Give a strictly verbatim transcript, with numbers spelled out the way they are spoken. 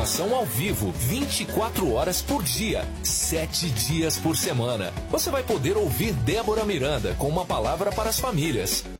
programação ao vivo, vinte e quatro horas por dia, sete dias por semana. Você vai poder ouvir Débora Miranda com uma palavra para as famílias.